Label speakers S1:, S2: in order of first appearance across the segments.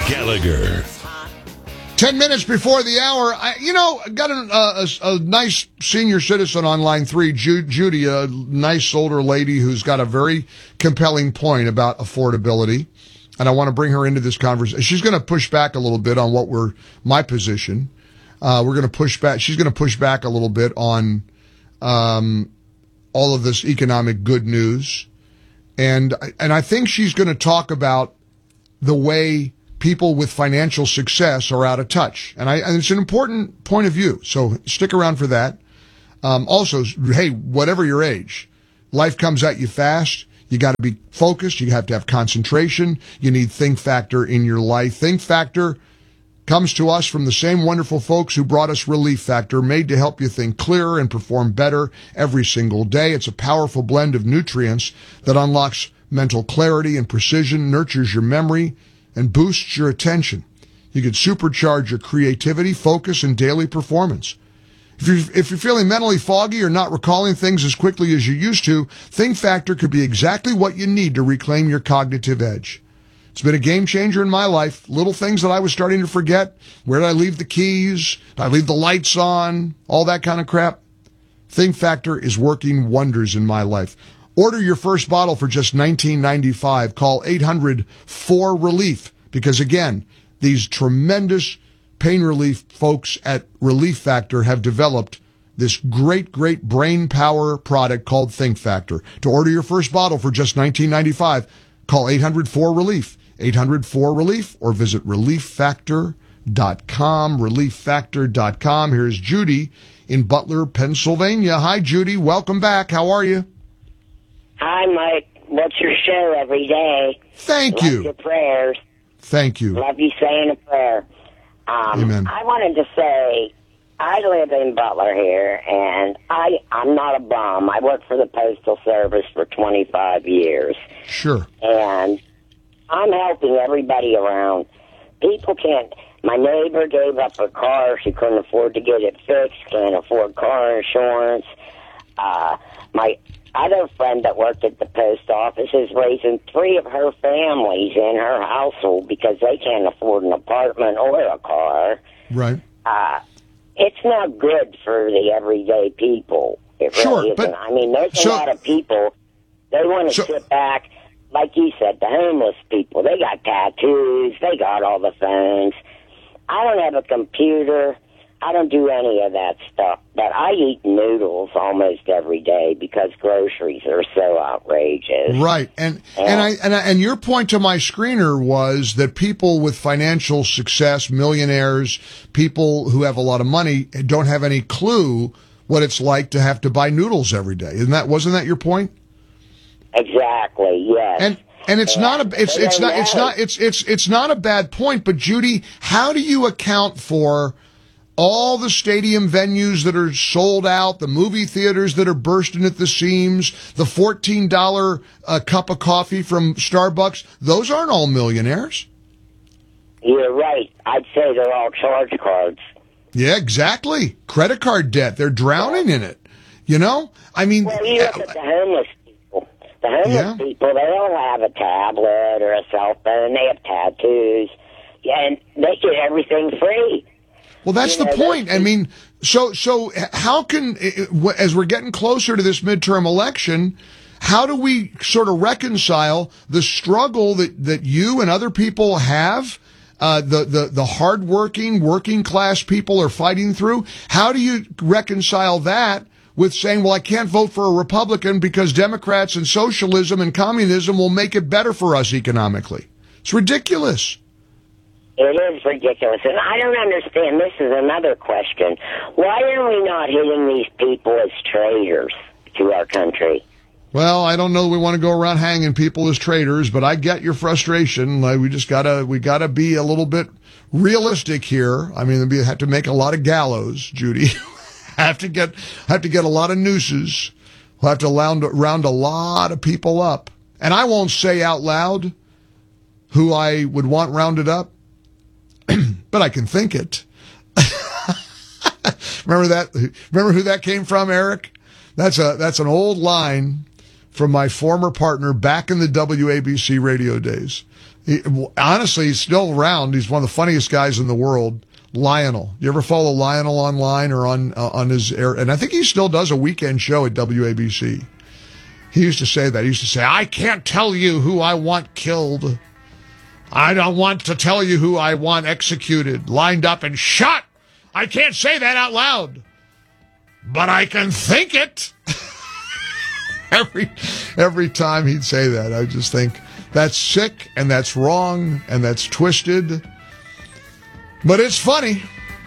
S1: Gallagher.
S2: 10 minutes before the hour, got a nice senior citizen on line 3, Judy, a nice older lady who's got a very compelling point about affordability. And I want to bring her into this conversation. She's going to push back a little bit on my position. We're going to push back. She's going to push back a little bit on, all of this economic good news. And I think she's going to talk about the way people with financial success are out of touch. And it's an important point of view. So stick around for that. Also, hey, whatever your age, life comes at you fast. You got to be focused. You have to have concentration. You need Think Factor in your life. Think Factor comes to us from the same wonderful folks who brought us Relief Factor, made to help you think clearer and perform better every single day. It's a powerful blend of nutrients that unlocks mental clarity and precision, nurtures your memory, and boosts your attention. You can supercharge your creativity, focus, and daily performance. If you're feeling mentally foggy or not recalling things as quickly as you used to, Think Factor could be exactly what you need to reclaim your cognitive edge. It's been a game changer in my life. Little things that I was starting to forget. Where did I leave the keys? Did I leave the lights on? All that kind of crap. Think Factor is working wonders in my life. Order your first bottle for just $19.95. Call 800-4RELIEF. Because again, these tremendous pain relief folks at Relief Factor have developed this great brain power product called Think Factor. To order your first bottle for just $19.95, call 800-4RELIEF. 800-4RELIEF or visit ReliefFactor.com. ReliefFactor.com. Here's Judy in Butler, Pennsylvania. Hi, Judy. Welcome back. How are you?
S3: Hi, Mike. What's your show every day?
S2: Thank
S3: Love
S2: you.
S3: Your prayers.
S2: Thank you.
S3: Love you saying a prayer.
S2: Amen.
S3: I wanted to say, I live in Butler here, and I'm not a bum. I worked for the Postal Service for 25 years.
S2: Sure.
S3: And I'm helping everybody around. People can't. My neighbor gave up her car. She couldn't afford to get it fixed, can't afford car insurance. My other friend that worked at the post office is raising 3 of her families in her household because they can't afford an apartment or a car.
S2: Right.
S3: It's not good for the everyday people. It really isn't.
S2: But,
S3: I mean, there's a lot of people, they want to sit back. Like you said, the homeless people, they got tattoos, they got all the phones. I don't have a computer. I don't do any of that stuff. But I eat noodles almost every day because groceries are so outrageous.
S2: Right. And your point to my screener was that people with financial success, millionaires, people who have a lot of money, don't have any clue what it's like to have to buy noodles every day. Wasn't that your point?
S3: Exactly, yes.
S2: And it's not a bad point, but Judy, how do you account for all the stadium venues that are sold out, the movie theaters that are bursting at the seams, the $14 cup of coffee from Starbucks? Those aren't all millionaires.
S3: You're right. I'd say they're all charge cards.
S2: Yeah, exactly. Credit card debt. They're drowning in it. You know? I mean...
S3: Well, you look at the homeless people. The homeless people, they all have a tablet or a cell phone. They have tattoos. Yeah, and they get everything free.
S2: Well, that's the point. I mean, so how can, as we're getting closer to this midterm election, how do we sort of reconcile the struggle that you and other people have, the hardworking, working class people are fighting through? How do you reconcile that with saying, well, I can't vote for a Republican because Democrats and socialism and communism will make it better for us economically? It's ridiculous.
S3: It is ridiculous, and I don't understand. This is another question. Why are we not hitting these people as traitors to our country?
S2: Well, I don't know that we want to go around hanging people as traitors, but I get your frustration. We gotta be a little bit realistic here. I mean, we have to make a lot of gallows, Judy. have to get a lot of nooses. We'll have to round a lot of people up. And I won't say out loud who I would want rounded up. But I can think it. Remember that? Remember who that came from, Eric? That's an old line from my former partner back in the WABC radio days. Honestly, he's still around. He's one of the funniest guys in the world. Lionel. You ever follow Lionel online or on his air? And I think he still does a weekend show at WABC. He used to say that. He used to say, I can't tell you who I want killed. I don't want to tell you who I want executed, lined up and shot. I can't say that out loud, but I can think it. Every time he'd say that, I just think that's sick and that's wrong and that's twisted. But it's funny.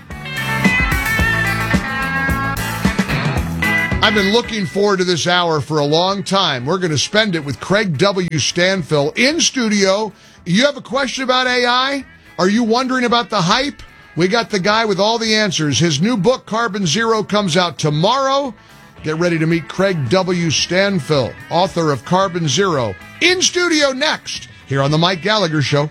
S2: I've been looking forward to this hour for a long time. We're going to spend it with Craig W. Stanfill in studio. You have a question about AI? Are you wondering about the hype? We got the guy with all the answers. His new book, Carbon Zero, comes out tomorrow. Get ready to meet Craig W. Stanfill, author of Carbon Zero, in studio next, here on The Mike Gallagher Show.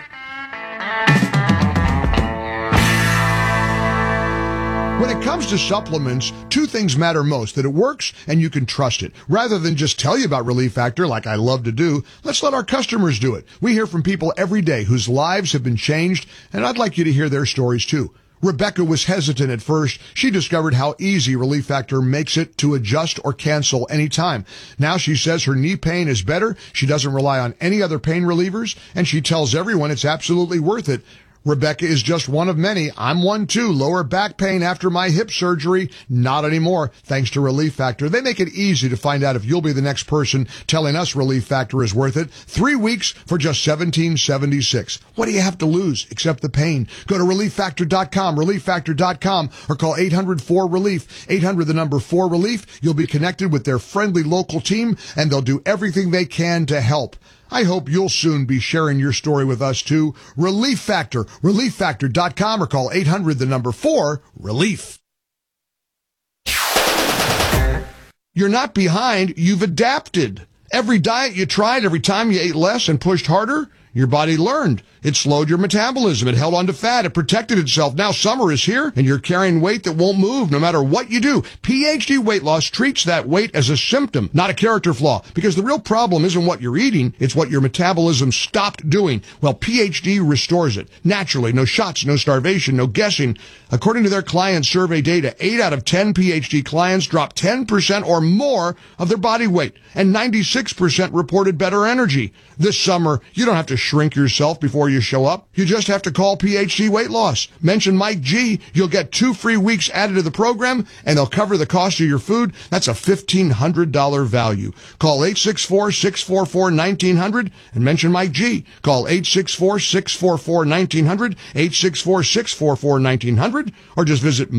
S2: When it comes to supplements, two things matter most: that it works and you can trust it. Rather than just tell you about Relief Factor like I love to do, let's let our customers do it. We hear from people every day whose lives have been changed, and I'd like you to hear their stories too. Rebecca was hesitant at first. She discovered how easy Relief Factor makes it to adjust or cancel anytime. Now she says her knee pain is better. She doesn't rely on any other pain relievers, and she tells everyone it's absolutely worth it. Rebecca is just one of many. I'm one too. Lower back pain after my hip surgery. Not anymore, thanks to Relief Factor. They make it easy to find out if you'll be the next person telling us Relief Factor is worth it. 3 weeks for just $17.76. What do you have to lose except the pain? Go to ReliefFactor.com, ReliefFactor.com, or call 800-4RELIEF, 800 the number 4RELIEF. You'll be connected with their friendly local team, and they'll do everything they can to help. I hope you'll soon be sharing your story with us too. Relief Factor, ReliefFactor.com, or call 800 the number 4RELIEF. You're not behind, you've adapted. Every diet you tried, every time you ate less and pushed harder, your body learned. It slowed your metabolism. It held on to fat. It protected itself. Now summer is here, and you're carrying weight that won't move no matter what you do. PhD Weight Loss treats that weight as a symptom, not a character flaw, because the real problem isn't what you're eating, it's what your metabolism stopped doing. Well, PhD restores it. Naturally, no shots, no starvation, no guessing. According to their client survey data, 8 out of 10 PhD clients dropped 10% or more of their body weight, and 96% reported better energy. This summer, you don't have to shrink yourself before you show up. You just have to call PhD Weight Loss. Mention Mike G. You'll get 2 free weeks added to the program, and they'll cover the cost of your food. That's a $1,500 value. Call 864-644-1900 and mention Mike G. Call 864-644-1900, 864-644-1900, or just visit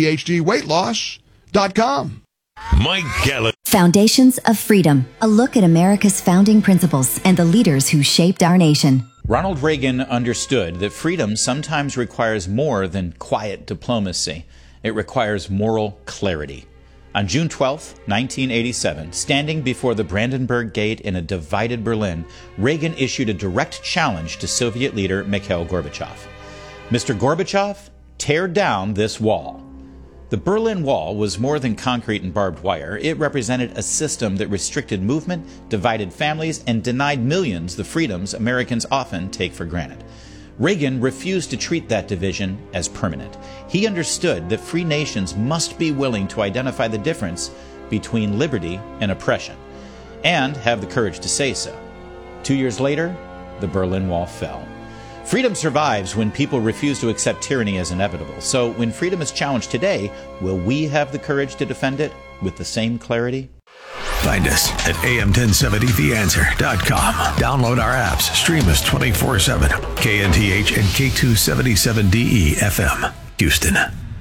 S2: myphdweightloss.com.
S1: Mike Gallagher.
S4: Foundations of Freedom, a look at America's founding principles and the leaders who shaped our nation.
S5: Ronald Reagan understood that freedom sometimes requires more than quiet diplomacy. It requires moral clarity. On June 12, 1987, standing before the Brandenburg Gate in a divided Berlin, Reagan issued a direct challenge to Soviet leader Mikhail Gorbachev. Mr. Gorbachev, tear down this wall. The Berlin Wall was more than concrete and barbed wire. It represented a system that restricted movement, divided families, and denied millions the freedoms Americans often take for granted. Reagan refused to treat that division as permanent. He understood that free nations must be willing to identify the difference between liberty and oppression, and have the courage to say so. 2 years later, the Berlin Wall fell. Freedom survives when people refuse to accept tyranny as inevitable. So when freedom is challenged today, will we have the courage to defend it with the same clarity?
S1: Find us at am1070theanswer.com. Download our apps. Stream us 24/7. KNTH and K277DE FM, Houston.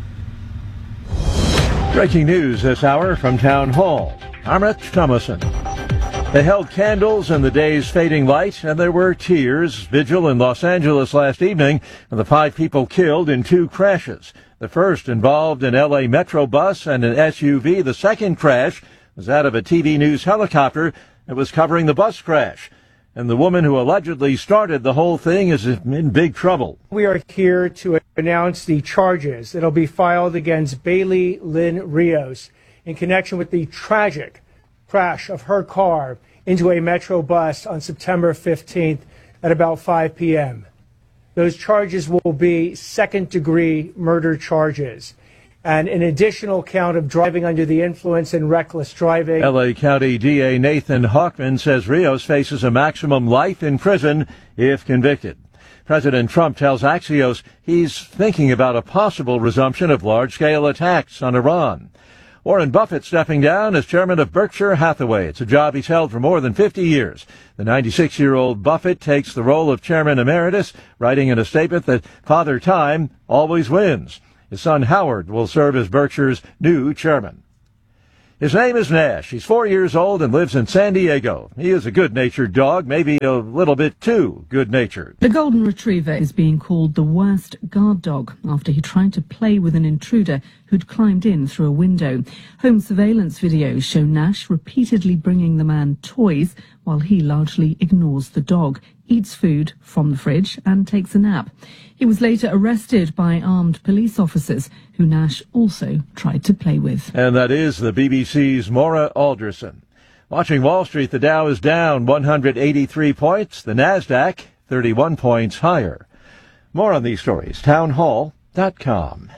S6: Breaking news this hour from Town Hall. I'm Rich Thomason. They held candles in the day's fading light, and there were tears. Vigil in Los Angeles last evening of the 5 people killed in 2 crashes. The first involved an L.A. Metro bus and an SUV. The second crash was that of a TV news helicopter that was covering the bus crash. And the woman who allegedly started the whole thing is in big trouble.
S7: We are here to announce the charges that'll be filed against Bailey Lynn Rios in connection with the tragic crash of her car into a Metro bus on September 15th. at about 5 p.m. Those charges will be second-degree murder charges and an additional count of driving under the influence and reckless driving.
S6: L.A. County DA Nathan Hawkman says Rios faces a maximum life in prison if convicted. President Trump tells Axios he's thinking about a possible resumption of large-scale attacks on Iran. Warren Buffett stepping down as chairman of Berkshire Hathaway. It's a job he's held for more than 50 years. The 96-year-old Buffett takes the role of chairman emeritus, writing in a statement that Father Time always wins. His son Howard will serve as Berkshire's new chairman. His name is Nash. He's 4 years old and lives in San Diego. He is a good-natured dog, maybe a little bit too good-natured.
S8: The golden retriever is being called the worst guard dog after he tried to play with an intruder who'd climbed in through a window. Home surveillance videos show Nash repeatedly bringing the man toys while he largely ignores the dog, eats food from the fridge and takes a nap. He was later arrested by armed police officers who Nash also tried to play with.
S6: And that is the BBC's Maura Alderson. Watching Wall Street, the Dow is down 183 points, the Nasdaq 31 points higher. More on these stories, townhall.com.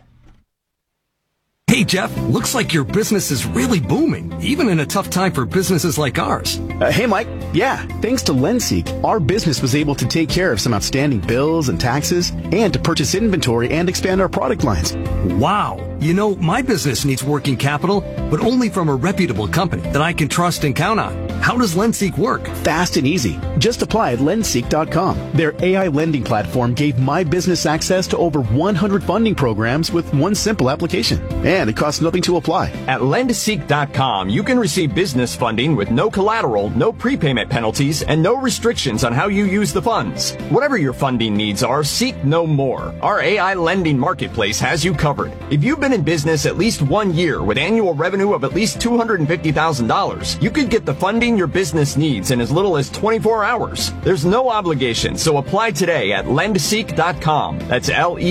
S9: Hey, Jeff, looks like your business is really booming, even in a tough time for businesses like ours.
S10: Hey, Mike. Yeah, thanks to Lenseek, our business was able to take care of some outstanding bills and taxes and to purchase inventory and expand our product lines.
S9: Wow. You know, my business needs working capital, but only from a reputable company that I can trust and count on. How does Lenseek work?
S10: Fast and easy. Just apply at Lenseek.com. Their AI lending platform gave my business access to over 100 funding programs with one simple application. And it costs nothing to apply.
S11: At Lenseek.com, you can receive business funding with no collateral, no prepayment penalties, and no restrictions on how you use the funds. Whatever your funding needs are, seek no more. Our AI lending marketplace has you covered. If you've been in business at least 1 year with annual revenue of at least $250,000, you could get the funding your business needs in as little as 24 hours. There's no obligation, so apply today at Lendseek.com. That's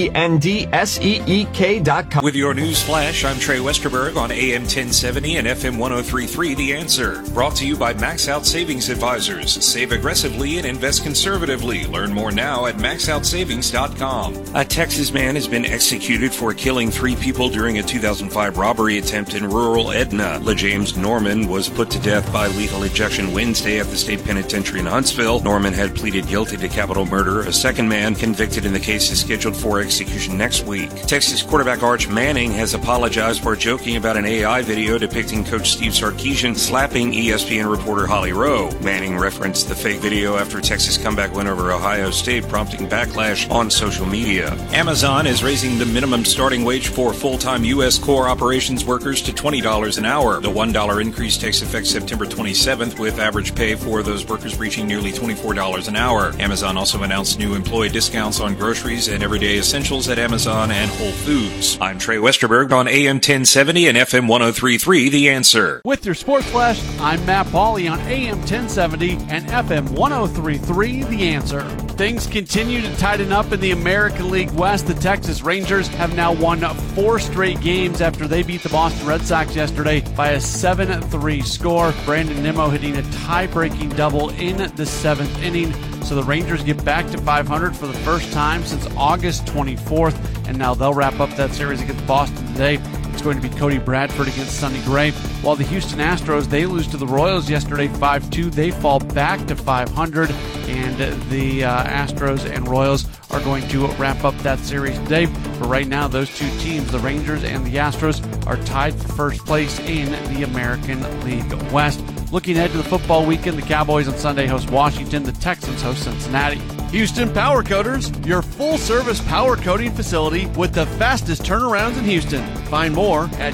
S11: Lendseek.com.
S12: With your news flash, I'm Trey Westerberg on AM 1070 and FM 103.3 The Answer. Brought to you by Max Out Savings Advisors. Save aggressively and invest conservatively. Learn more now at MaxOutSavings.com. A Texas man has been executed for killing 3 people during a 2005 robbery attempt in rural Edna. LeJames Norman was put to death by lethal injection Wednesday at the state penitentiary in Huntsville. Norman had pleaded guilty to capital murder. A second man convicted in the case is scheduled for execution next week. Texas quarterback Arch Manning has apologized for joking about an AI video depicting Coach Steve Sarkisian slapping ESPN reporter Holly Rowe. Manning referenced the fake video after Texas' comeback win over Ohio State, prompting backlash on social media. Amazon is raising the minimum starting wage for full-time U.S. core operations workers to $20 an hour. The $1 increase takes effect September 27th, with average pay for those workers reaching nearly $24 an hour. Amazon also announced new employee discounts on groceries and everyday essentials at Amazon and Whole Foods. I'm Trey Westerberg on AM 1070 and FM 103.3 The Answer.
S13: With your Sports Flash, I'm Matt Pauley on AM 1070 and FM 103.3 The Answer. Things continue to tighten up in the American League West. The Texas Rangers have now won 4 straight games after they beat the Boston Red Sox yesterday by a 7-3 score. Brandon Nimmo hitting a tie-breaking double in the 7th inning. So the Rangers get back to 500 for the first time since August 24th, and now they'll wrap up that series against Boston today. It's going to be Cody Bradford against Sonny Gray. While the Houston Astros, they lose to the Royals yesterday 5-2. They fall back to 500, and the Astros and Royals are going to wrap up that series today. But right now, those two teams, the Rangers and the Astros, are tied for first place in the American League West. Looking ahead to the football weekend, the Cowboys on Sunday host Washington. The Texans host Cincinnati. Houston Power Coaters, your full-service power coating facility with the fastest turnarounds in Houston. Find more at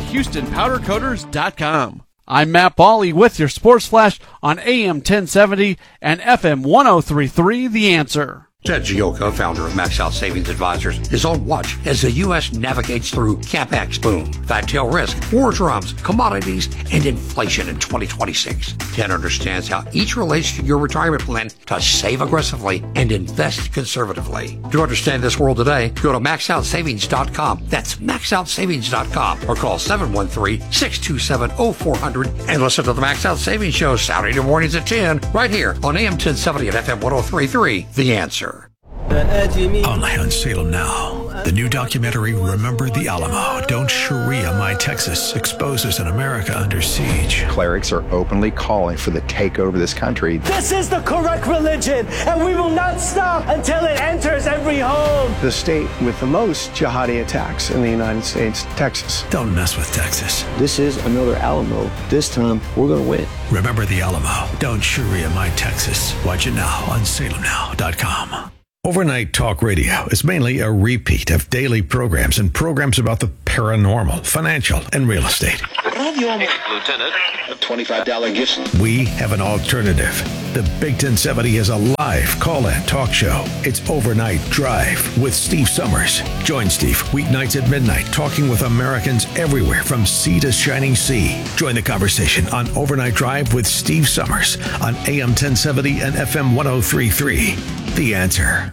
S13: HoustonPowderCoaters.com. I'm Matt Pauley with your Sports Flash on AM 1070 and FM 103.3 The Answer.
S14: Ted Gioka, founder of Max Out Savings Advisors, is on watch as the U.S. navigates through CapEx boom, fat tail risk, war drums, commodities, and inflation in 2026. Ted understands how each relates to your retirement plan to save aggressively and invest conservatively. To understand this world today, go to maxoutsavings.com. That's maxoutsavings.com or call 713-627-0400 and listen to the Max Out Savings Show Saturday mornings at 10 right here on AM 1070 and FM 103.3. The Answer.
S1: Only on Salem Now. The new documentary, Remember the Alamo, Don't Sharia My Texas, exposes an America under siege.
S15: Clerics are openly calling for the takeover of this country.
S16: This is the correct religion, and we will not stop until it enters every home.
S15: The state with the most jihadi attacks in the United States, Texas.
S1: Don't mess with Texas.
S17: This is another Alamo. This time, we're going to win.
S1: Remember the Alamo, Don't Sharia My Texas. Watch it now on salemnow.com. Overnight Talk Radio is mainly a repeat of daily programs and programs about the paranormal, financial, and real estate.
S18: Lieutenant, a $25 gift.
S1: We have an alternative. The Big 1070 is a live call-in talk show. It's Overnight Drive with Steve Summers. Join Steve weeknights at midnight, talking with Americans everywhere from sea to shining sea. Join the conversation on Overnight Drive with Steve Summers on AM 1070 and FM 103.3. The Answer.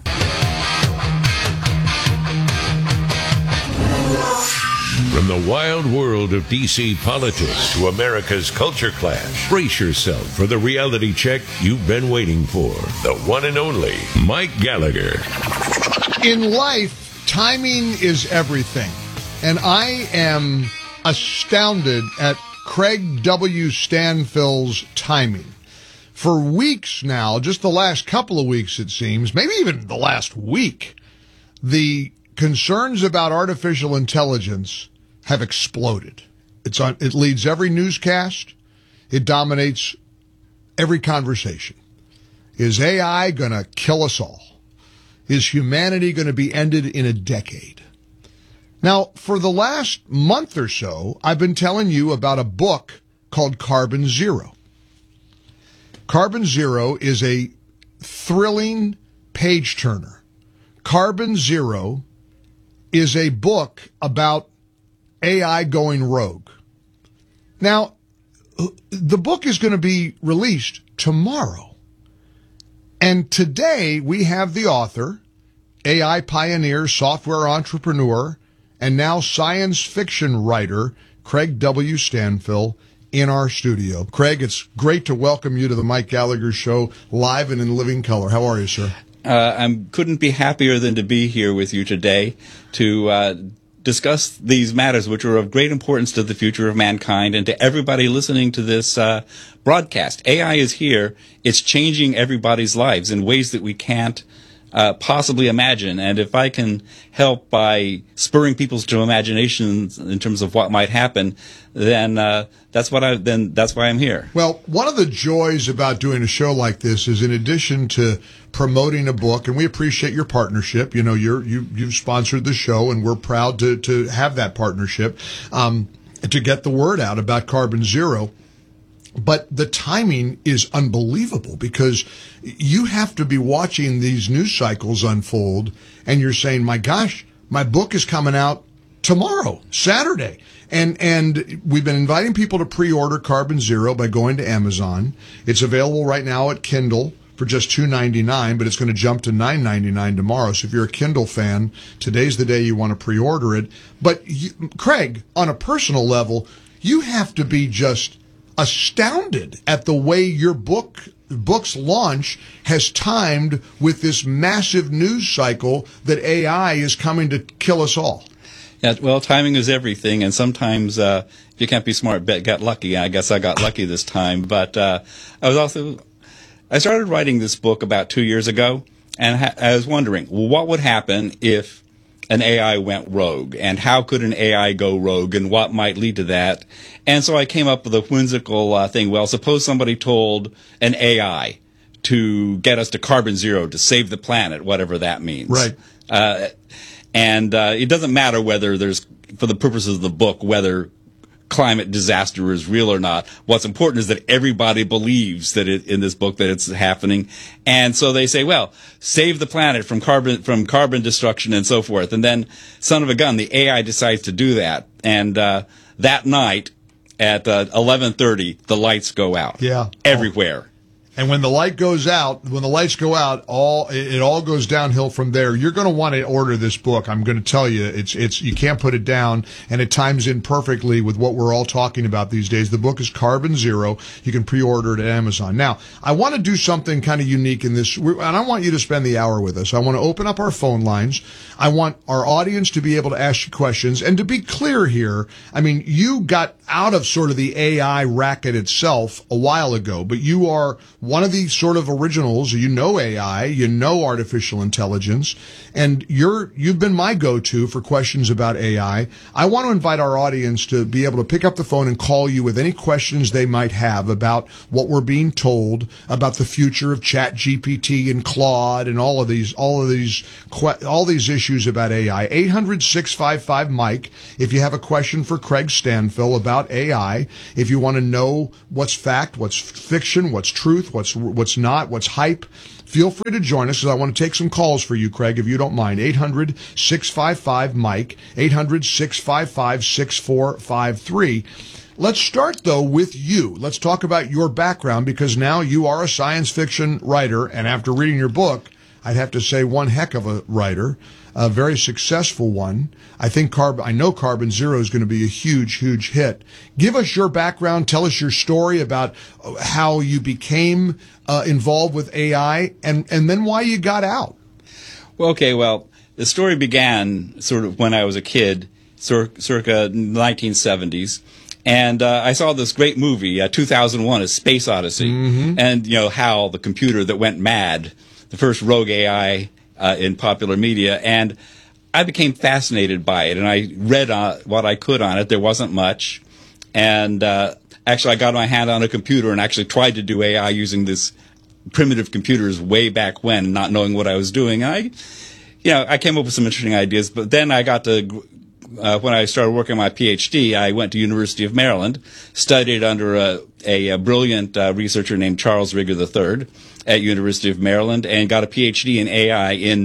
S19: From the wild world of D.C. politics to America's culture clash, brace yourself for the reality check you've been waiting for. The one and only Mike Gallagher.
S2: In life, timing is everything. And I am astounded at Craig W. Stanfield's timing. For weeks now, just the last couple of weeks it seems, maybe even the last week, the concerns about artificial intelligence have exploded. It leads every newscast. It dominates every conversation. Is AI going to kill us all? Is humanity going to be ended in a decade? Now, for the last month or so, I've been telling you about a book called Carbon Zero. Carbon Zero is a thrilling page-turner. Carbon Zero is a book about AI going rogue. Now, the book is going to be released tomorrow. And today we have the author, AI pioneer, software entrepreneur, and now science fiction writer, Craig W. Stanfield, in our studio. Craig, it's great to welcome you to the Mike Gallagher Show, live and in living color. How are you, sir?
S20: I couldn't be happier than to be here with you today to discuss these matters, which are of great importance to the future of mankind and to everybody listening to this broadcast. AI is here. It's changing everybody's lives in ways that we can't possibly imagine. And if I can help by spurring people's imaginations in terms of what might happen, then that's why I'm here.
S2: Well, one of the joys about doing a show like this is, in addition to promoting a book, and we appreciate your partnership. You know, you've sponsored the show, and we're proud to have that partnership to get the word out about Carbon Zero. But the timing is unbelievable, because you have to be watching these news cycles unfold, and you're saying, my gosh, my book is coming out tomorrow, Saturday. And we've been inviting people to pre-order Carbon Zero by going to Amazon. It's available right now at Kindle for just $2.99, but it's going to jump to $9.99 tomorrow. So if you're a Kindle fan, today's the day you want to pre-order it. But Craig, on a personal level, you have to be just astounded at the way your book's launch has timed with this massive news cycle that AI is coming to kill us all.
S20: Yeah, well, timing is everything, and sometimes if you can't be smart, get lucky. I guess I got lucky this time. But I started writing this book about 2 years ago, and I was wondering, well, what would happen if an AI went rogue, and how could an AI go rogue, and what might lead to that? And so I came up with a whimsical thing. Well, suppose somebody told an AI to get us to Carbon Zero, to save the planet, whatever that means.
S2: Right.
S20: And it doesn't matter whether there's, for the purposes of the book, whether climate disaster is real or not. What's important is that everybody believes that in this book that it's happening. And so they say, well, save the planet from carbon destruction and so forth. And then, son of a gun, the AI decides to do that. And that night at 11:30, the lights go out.
S2: Yeah.
S20: Everywhere.
S2: And when the lights go out, it all goes downhill from there. You're going to want to order this book. I'm going to tell you, it's you can't put it down, and it times in perfectly with what we're all talking about these days. The book is Carbon Zero. You can pre-order it at Amazon. Now, I want to do something kind of unique in this, and I want you to spend the hour with us. I want to open up our phone lines. I want our audience to be able to ask you questions. And to be clear here, I mean, you got out of sort of the AI racket itself a while ago, but you are one of the sort of originals. You know AI, you know artificial intelligence, and you've been my go-to for questions about AI. I want to invite our audience to be able to pick up the phone and call you with any questions they might have about what we're being told about the future of ChatGPT and Claude and all of these issues about AI. 800-655-MIKE if you have a question for Craig Stanfill about AI. If you want to know what's fact, what's fiction, what's truth, what's not, what's hype, feel free to join us, because I want to take some calls for you, Craig, if you don't mind. 800-655-MIKE, 800-655-6453. Let's start, though, with you. Let's talk about your background, because now you are a science fiction writer, and after reading your book, I'd have to say one heck of a writer, a very successful one. I know Carbon Zero is going to be a huge, huge hit. Give us your background. Tell us your story about how you became involved with AI, and then why you got out.
S20: Well, the story began sort of when I was a kid, circa 1970s. And I saw this great movie, 2001: A Space Odyssey, and HAL, the computer that went mad, the first rogue AI in popular media, and I became fascinated by it, and I read what I could on it. There wasn't much, and actually I got my hand on a computer and actually tried to do AI using this primitive computers way back when, not knowing what I was doing. I came up with some interesting ideas, but then I got to when I started working on my PhD, I went to University of Maryland, studied under a brilliant researcher named Charles Rigger III at University of Maryland, and got a PhD in AI in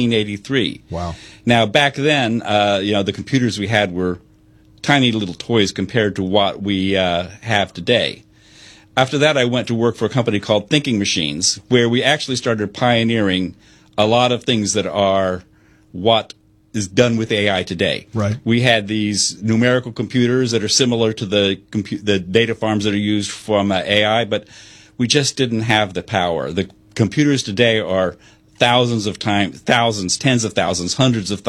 S20: 1983.
S2: Wow.
S20: Now, back then, the computers we had were tiny little toys compared to what we have today. After that, I went to work for a company called Thinking Machines, where we actually started pioneering a lot of things that are what is done with AI today.
S2: Right.
S20: We had these numerical computers that are similar to the data farms that are used from AI, but we just didn't have the power. The computers today are tens of thousands, hundreds of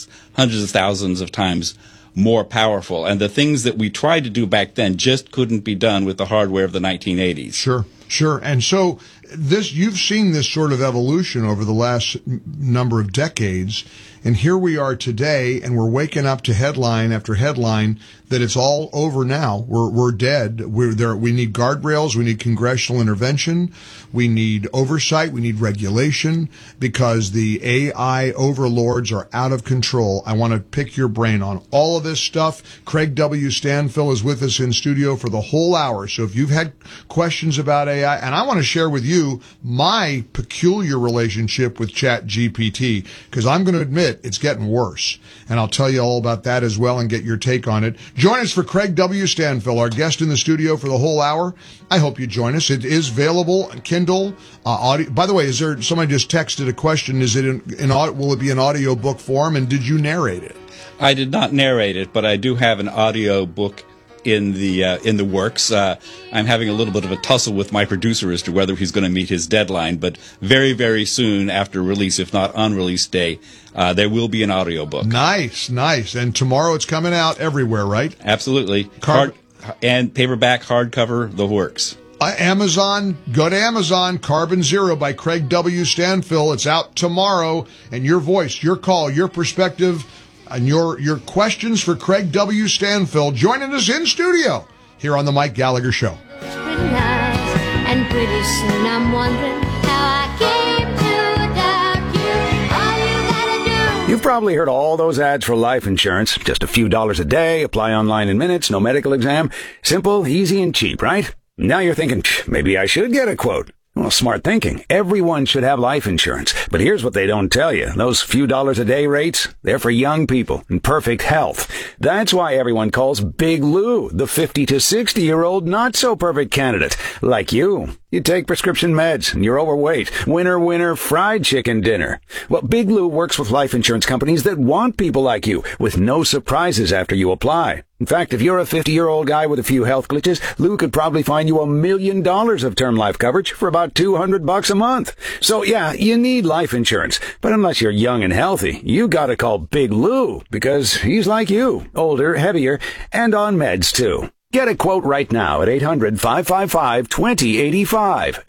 S20: thousands of times more powerful. And the things that we tried to do back then just couldn't be done with the hardware of the 1980s.
S2: Sure. And so you've seen this sort of evolution over the last number of decades, and here we are today, and we're waking up to headline after headline that it's all over now. We're dead. We need guardrails. We need congressional intervention. We need oversight. We need regulation, because the AI overlords are out of control. I want to pick your brain on all of this stuff. Craig W. Stanfill is with us in studio for the whole hour. So if you've had questions about AI, and I want to share with you my peculiar relationship with ChatGPT, because I'm going to admit it's getting worse. And I'll tell you all about that as well and get your take on it. Join us for Craig W. Stanfill, our guest in the studio for the whole hour. I hope you join us. It is available on Kindle, audio. By the way, somebody just texted a question. Is it will it be in audio book form? And did you narrate it?
S20: I did not narrate it, but I do have an audio book in the works. I'm having a little bit of a tussle with my producer as to whether he's going to meet his deadline, but very, very soon after release, if not on release day, there will be an audiobook.
S2: Nice. And tomorrow it's coming out everywhere, right?
S20: Absolutely. And paperback, hardcover, the works.
S2: Amazon, go to Amazon, Carbon Zero by Craig W. Stanfill. It's out tomorrow, and your voice, your call, your perspective, and your questions for Craig W. Stanfill joining us in studio here on the Mike Gallagher Show.
S21: It's pretty nice, and pretty soon I'm wondering how I came to doubt you. All you gotta do
S3: You've probably heard all those ads for life insurance. Just a few dollars a day, apply online in minutes, no medical exam. Simple, easy, and cheap, right? Now you're thinking, maybe I should get a quote. Well, smart thinking. Everyone should have life insurance. But here's what they don't tell you. Those few dollars a day rates, they're for young people in perfect health. That's why everyone calls Big Lou the 50 to 60-year-old not-so-perfect candidate. Like you. You take prescription meds and you're overweight. Winner, winner, fried chicken dinner. Well, Big Lou works with life insurance companies that want people like you with no surprises after you apply. In fact, if you're a 50-year-old guy with a few health glitches, Lou could probably find you $1 million of term life coverage for about $200 a month. So yeah, you need life insurance. But unless you're young and healthy, you gotta call Big Lou because he's like you, older, heavier, and on meds too. Get a quote right now at 800-555-2085,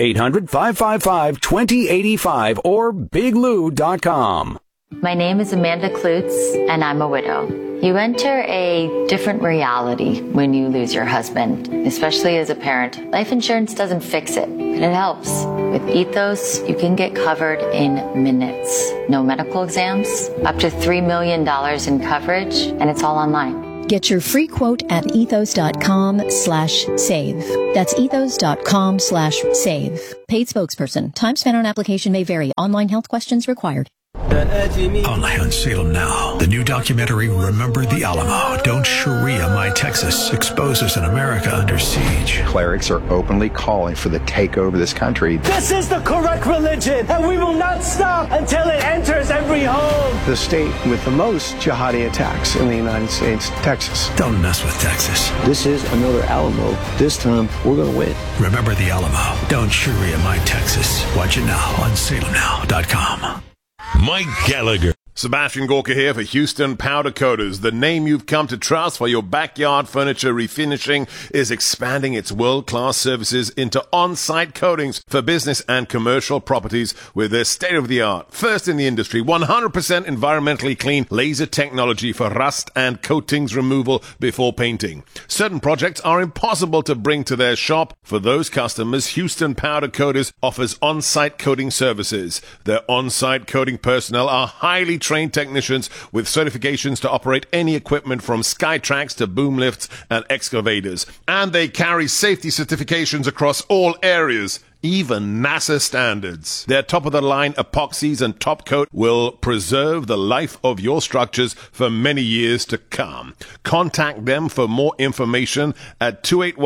S3: 800-555-2085, or biglou.com.
S22: My name is Amanda Klutz, and I'm a widow. You enter a different reality when you lose your husband, especially as a parent. Life insurance doesn't fix it, but it helps. With Ethos, you can get covered in minutes. No medical exams, up to $3 million in coverage, and it's all online.
S23: Get your free quote at ethos.com/save. That's ethos.com/save. Paid spokesperson. Time spent on application may vary. Online health questions required.
S1: Only on Salem Now. The new documentary, Remember the Alamo. Don't Sharia My Texas, exposes an America under siege.
S24: Clerics are openly calling for the takeover of this country.
S16: This is the correct religion, and we will not stop until it enters every home.
S15: The state with the most jihadi attacks in the United States, Texas.
S1: Don't mess with Texas.
S17: This is another Alamo. This time, we're going to win.
S1: Remember the Alamo. Don't Sharia My Texas. Watch it now on salemnow.com.
S19: Mike Gallagher.
S25: Sebastian Gorka here for Houston Powder Coaters. The name you've come to trust for your backyard furniture refinishing is expanding its world-class services into on-site coatings for business and commercial properties with their state-of-the-art, first in the industry, 100% environmentally clean laser technology for rust and coatings removal before painting. Certain projects are impossible to bring to their shop. For those customers, Houston Powder Coaters offers on-site coating services. Their on-site coating personnel are highly trained technicians with certifications to operate any equipment from Skytrax to boom lifts and excavators. And they carry safety certifications across all areas, even NASA standards. Their top-of-the-line epoxies and top coat will preserve the life of your structures for many years to come. Contact them for more information at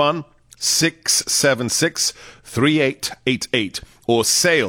S25: 281-676-3888 or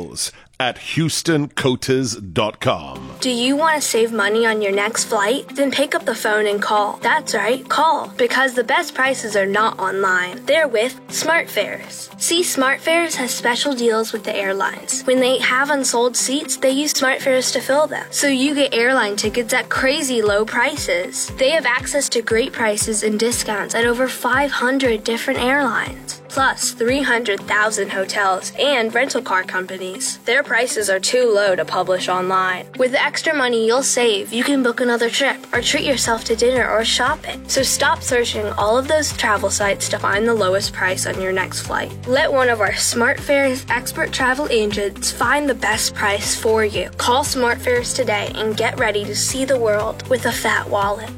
S25: sales@HoustonCoaters.com.
S26: Do you want to save money on your next flight? Then pick up the phone and call. That's right, call. Because the best prices are not online. They're with SmartFares. See, SmartFares has special deals with the airlines. When they have unsold seats, they use SmartFares to fill them. So you get airline tickets at crazy low prices. They have access to great prices and discounts at over 500 different airlines. Plus 300,000 hotels and rental car companies. Their prices are too low to publish online. With the extra money you'll save, you can book another trip or treat yourself to dinner or shopping. So stop searching all of those travel sites to find the lowest price on your next flight. Let one of our SmartFares expert travel agents find the best price for you. Call SmartFares today and get ready to see the world with a fat wallet.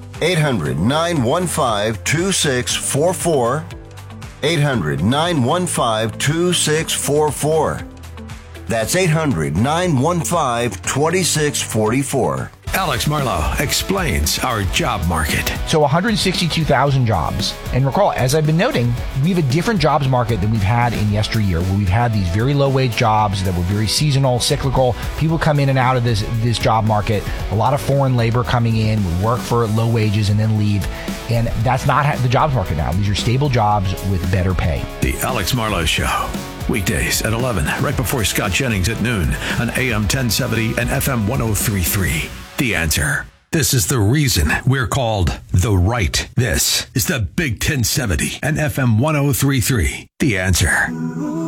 S27: 800-915-2644. 800-915-2644. That's 800-915-2644.
S1: Alex Marlowe explains our job market.
S28: So 162,000 jobs. And recall, as I've been noting, we have a different jobs market than we've had in yesteryear, where we've had these very low-wage jobs that were very seasonal, cyclical. People come in and out of this job market. A lot of foreign labor coming in, would work for low wages and then leave. And that's not the jobs market now. These are stable jobs with better pay.
S1: The Alex Marlowe Show. Weekdays at 11, right before Scott Jennings at noon on AM 1070 and FM 103.3. The Answer. This is the reason we're called The Right. This is the Big 1070 and FM 103.3. The Answer.